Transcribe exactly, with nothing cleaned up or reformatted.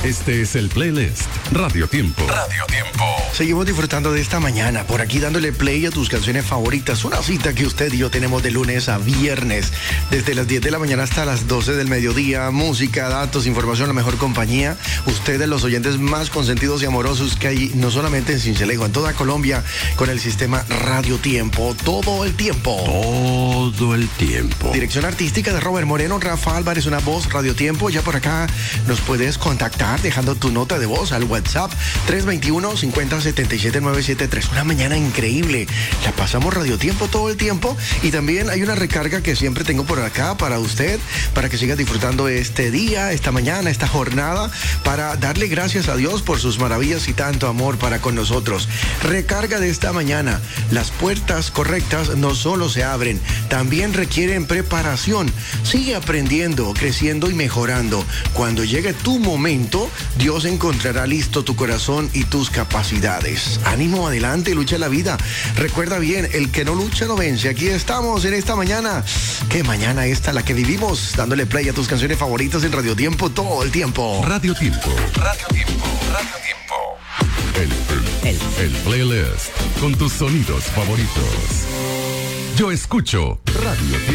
Este es el playlist Radio Tiempo. Radio Tiempo. Seguimos disfrutando de esta mañana, por aquí dándole play a tus canciones favoritas. Una cita que usted y yo tenemos de lunes a viernes, desde las diez de la mañana hasta las doce del mediodía. Música, datos, información, la mejor compañía. Ustedes, los oyentes más consentidos y amorosos que hay, no solamente en Sincelejo, en toda Colombia, con el sistema Radio Tiempo, todo el tiempo. Todo el tiempo. Dirección artística de Robert Moreno, Rafa Álvarez, una voz, Radio Tiempo. Ya por acá nos puedes contactar dejando tu nota de voz al WhatsApp tres dos uno, cinco cero, siete siete nueve siete tres. Una mañana increíble. La pasamos Radio Tiempo todo el tiempo. Y también hay una recarga que siempre tengo por acá para usted, para que siga disfrutando este día, esta mañana, esta jornada, para darle gracias a Dios por sus maravillas y tanto amor para con nosotros. Recarga de esta mañana. Las puertas correctas no solo se abren, también requieren preparación. Sigue aprendiendo, creciendo y mejorando. Cuando llegue tu momento, Dios encontrará listo tu corazón y tus capacidades. Ánimo, adelante, lucha la vida. Recuerda bien, el que no lucha no vence. Aquí estamos en esta mañana. ¿Qué mañana esta la que vivimos? Dándole play a tus canciones favoritas en Radio Tiempo todo el tiempo. Radio Tiempo. Radio Tiempo. Radio Tiempo. El, el, el, el playlist con tus sonidos favoritos. Yo escucho Radio Tiempo.